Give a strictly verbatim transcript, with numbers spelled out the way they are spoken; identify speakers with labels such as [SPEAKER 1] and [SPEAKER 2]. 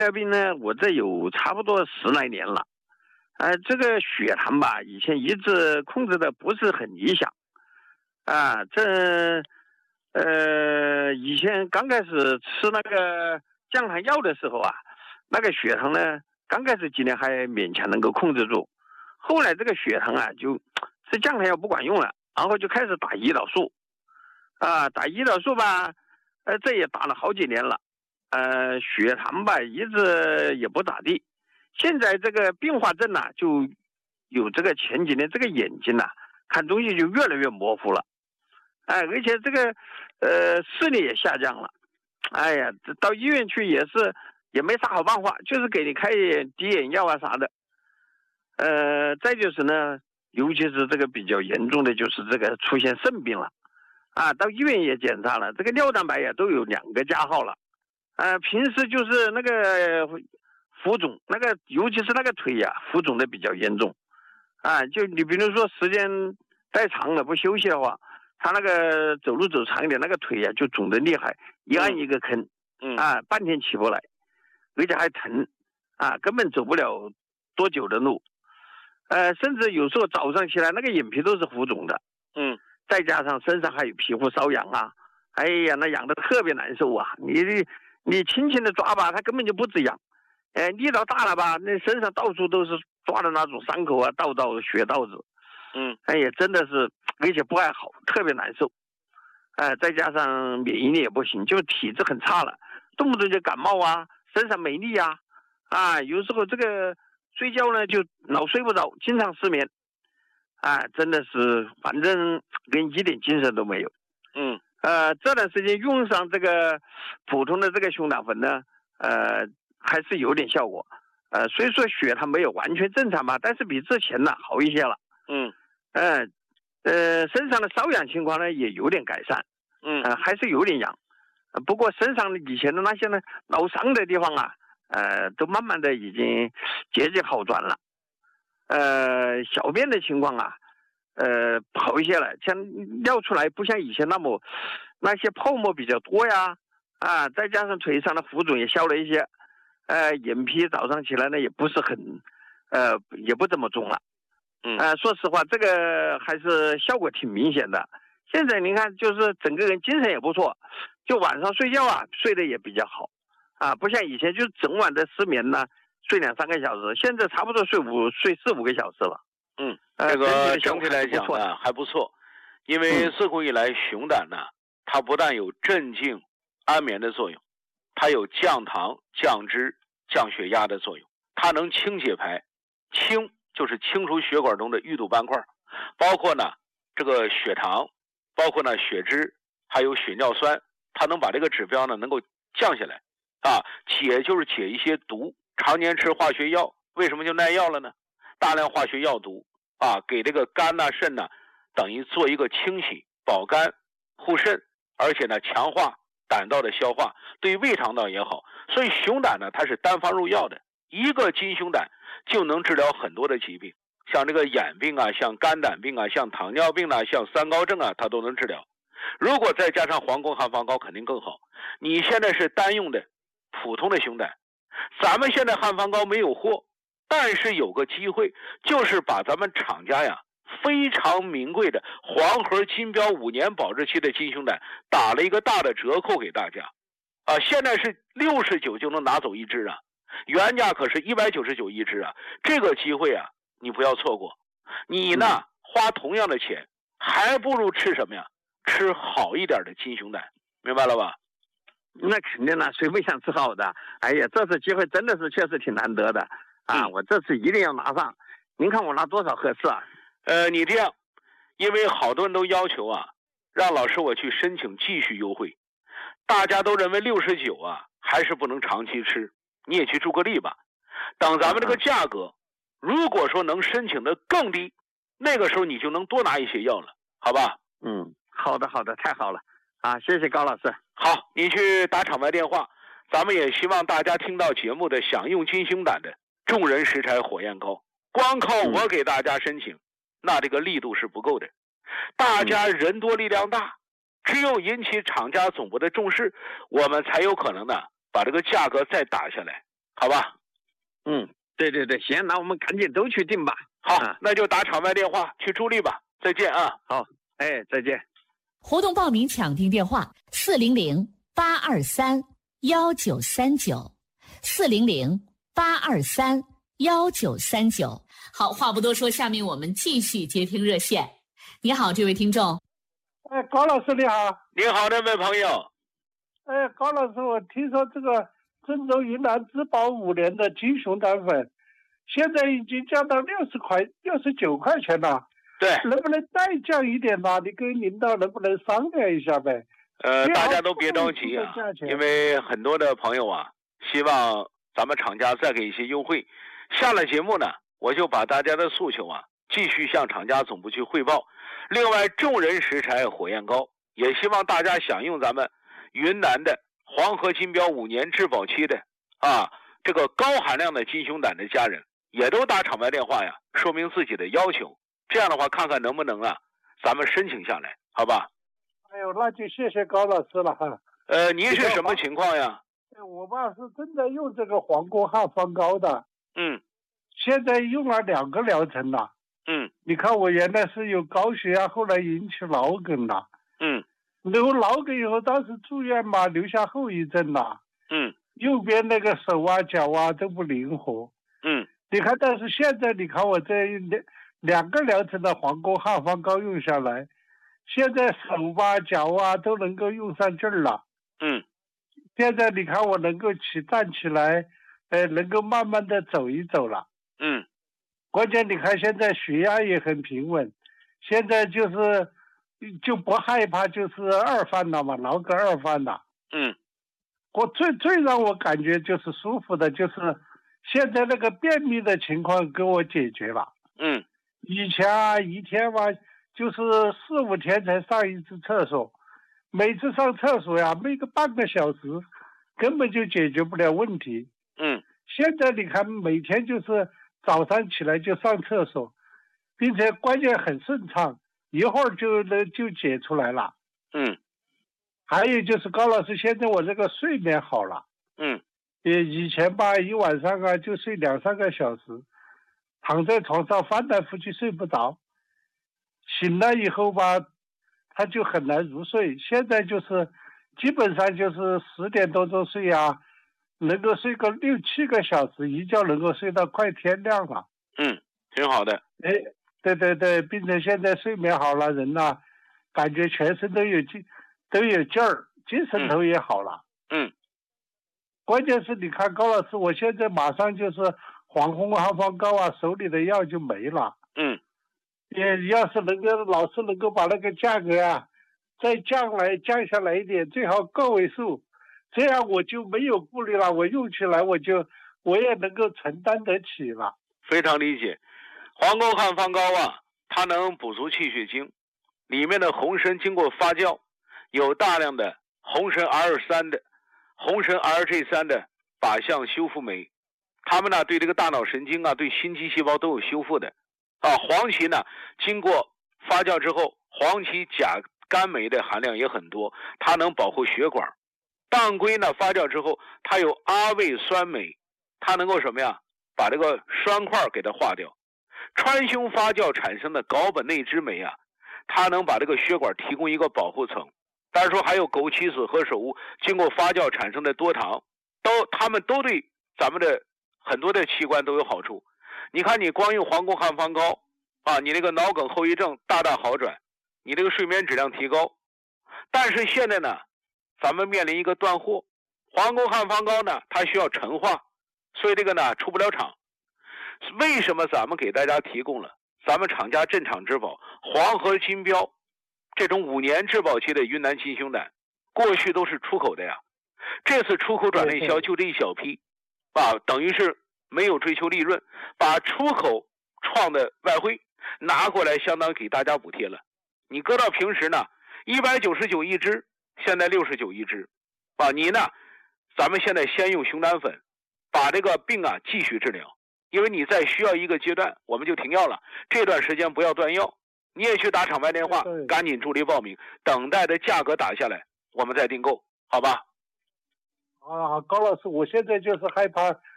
[SPEAKER 1] 尿病呢，我这有差不多十来年了。呃，这个血糖吧，以前一直控制的不是很理想。啊，这呃，以前刚开始吃那个降糖药的时候啊，那个血糖呢，刚开始几年还勉强能够控制住，后来这个血糖啊，就吃降糖药不管用了，然后就开始打胰岛素。啊，打胰岛素吧，呃，这也打了好几年了。呃，血糖吧一直也不咋地，现在这个并发症呢、啊，就有这个前几年这个眼睛呐、啊，看东西就越来越模糊了，哎，而且这个呃视力也下降了，哎呀，到医院去也是也没啥好办法，就是给你开滴眼药啊啥的，呃，再就是呢，尤其是这个比较严重的就是这个出现肾病了，啊，到医院也检查了，这个尿蛋白也都有两个加号了。呃，平时就是那个浮肿，那个尤其是那个腿呀、啊，浮肿的比较严重，啊，就你比如说时间太长了不休息的话，他那个走路走长一点，那个腿呀、啊、就肿得厉害，一按一个坑，
[SPEAKER 2] 嗯
[SPEAKER 1] 啊，半天起不来，而且还疼，啊，根本走不了多久的路，呃，甚至有时候早上起来那个眼皮都是浮肿的，
[SPEAKER 2] 嗯，
[SPEAKER 1] 再加上身上还有皮肤瘙痒啊，哎呀，那痒得特别难受啊，你你轻轻的抓吧，它根本就不止痒，哎，力道大了吧，那身上到处都是抓的那种伤口啊，道道血道子，
[SPEAKER 2] 嗯，
[SPEAKER 1] 哎呀，真的是，而且不爱好，特别难受，哎、呃，再加上免疫力也不行，就体质很差了，动不动就感冒啊，身上没力啊，啊，有时候这个睡觉呢就老睡不着，经常失眠，啊，真的是，反正跟一点精神都没有，
[SPEAKER 2] 嗯。
[SPEAKER 1] 呃，这段时间用上这个普通的这个熊胆粉呢，呃，还是有点效果。呃，虽说血糖没有完全正常吧，但是比之前呢好一些了。
[SPEAKER 2] 嗯，
[SPEAKER 1] 呃，呃，身上的瘙痒情况呢也有点改善。
[SPEAKER 2] 嗯，
[SPEAKER 1] 呃，还是有点痒。呃、不过身上以前的那些呢老伤的地方啊，呃，都慢慢的已经节节好转了。呃，小便的情况啊。呃，好一些了，像尿出来不像以前那么那些泡沫比较多呀，啊，再加上腿上的浮肿也消了一些，呃，眼皮早上起来呢也不是很，呃，也不这么重了，
[SPEAKER 2] 嗯，
[SPEAKER 1] 呃，说实话，这个还是效果挺明显的。现在您看，就是整个人精神也不错，就晚上睡觉啊，睡得也比较好，啊，不像以前就整晚的失眠呢，睡两三个小时，现在差不多睡五睡四五个小时了。
[SPEAKER 2] 嗯，这个整体来讲呢还不错，因为自古以来熊胆呢，它不但有镇静、安眠的作用，它有降糖、降脂、降血压的作用，它能清血排，清就是清除血管中的淤堵斑块，包括呢这个血糖，包括呢血脂，还有血尿酸，它能把这个指标呢能够降下来，啊，解就是解一些毒，常年吃化学药，为什么就耐药了呢？大量化学药毒啊，给这个肝呐、肾呐，等于做一个清洗、保肝、护肾，而且呢强化胆道的消化，对胃肠道也好。所以熊胆呢，它是单方入药的，一个金熊胆就能治疗很多的疾病，像这个眼病啊，像肝胆病啊，像糖尿病啊，像三高症啊，它都能治疗。如果再加上黄宫汉方膏，肯定更好。你现在是单用的普通的熊胆，咱们现在汉方膏没有货。但是有个机会，就是把咱们厂家呀非常名贵的黄河金标五年保质期的金熊胆打了一个大的折扣给大家，啊，现在是六十九就能拿走一支啊，原价可是一百九十九一支啊，这个机会啊你不要错过。你呢花同样的钱，还不如吃什么呀？吃好一点的金熊胆，明白了吧？
[SPEAKER 1] 那肯定了，谁不想吃好的？哎呀，这次机会真的是确实挺难得的。啊，我这次一定要拿上，您看我拿多少合适啊？
[SPEAKER 2] 呃，你这样，因为好多人都要求啊，让老师我去申请继续优惠，大家都认为六十九啊还是不能长期吃，你也去助个力吧。等咱们这个价格，如果说能申请的更低，那个时候你就能多拿一些药了，好吧？
[SPEAKER 1] 嗯，好的好的，太好了啊，谢谢高老师。
[SPEAKER 2] 好，你去打场外电话，咱们也希望大家听到节目的想用金熊胆的。众人拾柴火焰高，光靠我给大家申请，嗯、那这个力度是不够的。大家人多力量大，只有引起厂家总部的重视，我们才有可能呢把这个价格再打下来。 好吧？
[SPEAKER 1] 嗯，对对对，行，那我们赶紧都去订吧。
[SPEAKER 2] 好，啊、那就打场外电话去助力吧。再见啊！
[SPEAKER 1] 好，哎，再见。
[SPEAKER 3] 活动报名抢订电话：四零零八二三幺九三九，四零零八二三幺九三九。好，话不多说，下面我们继续接听热线。你好，这位听众。
[SPEAKER 4] 哎，高老师你好。
[SPEAKER 2] 你好，这位朋友。
[SPEAKER 4] 哎，高老师，我听说这个郑州云南质保五年的金熊胆粉，现在已经降到六十块、六十九块钱了。
[SPEAKER 2] 对，
[SPEAKER 4] 能不能再降一点吧？你跟领导能不能商量一下呗？
[SPEAKER 2] 呃，大家都别着急啊，因为很多的朋友啊，希望咱们厂家再给一些优惠。下了节目呢，我就把大家的诉求啊，继续向厂家总部去汇报。另外，众人拾柴火焰高，也希望大家享用咱们云南的黄河金标五年质保期的啊，这个高含量的金熊胆的家人，也都打场外电话呀，说明自己的要求。这样的话，看看能不能啊，咱们申请下来，好吧？
[SPEAKER 4] 哎呦，那就谢谢高老师了哈。
[SPEAKER 2] 呃，您是什么情况呀？
[SPEAKER 4] 我爸是正在用这个黄沟汉方膏的。
[SPEAKER 2] 嗯。
[SPEAKER 4] 现在用了两个疗程了。
[SPEAKER 2] 嗯。
[SPEAKER 4] 你看我原来是有高血压，后来引起脑梗了。
[SPEAKER 2] 嗯。
[SPEAKER 4] 有脑梗以后，当时住院嘛，留下后遗症了。
[SPEAKER 2] 嗯。
[SPEAKER 4] 右边那个手啊、脚啊都不灵活。
[SPEAKER 2] 嗯。
[SPEAKER 4] 你看，但是现在你看我这两两个疗程的黄沟汉方膏用下来，现在手吧、脚啊都能够用上劲儿了。
[SPEAKER 2] 嗯。
[SPEAKER 4] 现在你看我能够起站起来，呃，能够慢慢的走一走了。
[SPEAKER 2] 嗯。
[SPEAKER 4] 关键你看现在血压也很平稳，现在就是就不害怕就是二犯了嘛，脑梗二犯了。
[SPEAKER 2] 嗯。
[SPEAKER 4] 我最最让我感觉就是舒服的，就是现在那个便秘的情况给我解决了。
[SPEAKER 2] 嗯。
[SPEAKER 4] 以前啊，一天嘛，就是四五天才上一次厕所，每次上厕所呀，没个半个小时，根本就解决不了问题。
[SPEAKER 2] 嗯。
[SPEAKER 4] 现在你看，每天就是早上起来就上厕所，并且关键很顺畅，一会儿就能就解出来了。
[SPEAKER 2] 嗯。
[SPEAKER 4] 还有就是高老师，现在我这个睡眠好了。
[SPEAKER 2] 嗯。
[SPEAKER 4] 也以前吧，一晚上啊就睡两三个小时。躺在床上翻来覆去睡不着，醒了以后吧，他就很难入睡。现在就是基本上就是十点多钟睡啊，能够睡个六七个小时，一觉能够睡到快天亮了。
[SPEAKER 2] 嗯，挺好的。
[SPEAKER 4] 哎，对对对，并且现在睡眠好了，人呐、啊，感觉全身都有劲，都有劲儿，精神头也好了。
[SPEAKER 2] 嗯。
[SPEAKER 4] 关键是你看高老师，我现在马上就是。黄红汉方膏啊，手里的药就没了。
[SPEAKER 2] 嗯，
[SPEAKER 4] 也要是能够老是能够把那个价格啊再降来降下来一点，最好个位数，这样我就没有顾虑了，我用起来我就我也能够承担得起了。
[SPEAKER 2] 非常理解，黄沟汉方膏啊，它能补足气血精，里面的红参经过发酵，有大量的红参 R 三 的、红参 R G 三 的靶向修复酶。他们呢，对这个大脑神经啊，对心肌细胞都有修复的，啊，黄芪呢，经过发酵之后，黄芪钾甘酶的含量也很多，它能保护血管。当归呢，发酵之后，它有阿魏酸酶，它能够什么呀，把这个栓块给它化掉。川芎发酵产生的睾本内酯酶啊，它能把这个血管提供一个保护层。当然说还有枸杞子和首乌经过发酵产生的多糖，都它们都对咱们的很多的器官都有好处。你看，你光用黄沟汉方膏啊，你那个脑梗后遗症大大好转，你这个睡眠质量提高。但是现在呢，咱们面临一个断货，黄沟汉方膏呢，它需要陈化，所以这个呢出不了厂。为什么咱们给大家提供了咱们厂家镇厂质保黄河金标这种五年质保期的云南金熊胆，过去都是出口的呀，这次出口转内销就这一小批啊，等于是没有追求利润，把出口创的外汇拿过来，相当给大家补贴了。你搁到平时呢，一百九十九一支，现在六十九一支，啊，你呢，咱们现在先用熊胆粉，把这个病啊继续治疗，因为你在需要一个阶段，我们就停药了，这段时间不要断药，你也去打场外电话，赶紧助力报名，等待的价格打下来，我们再订购，好吧？
[SPEAKER 4] 啊，高老师，我现在就是害怕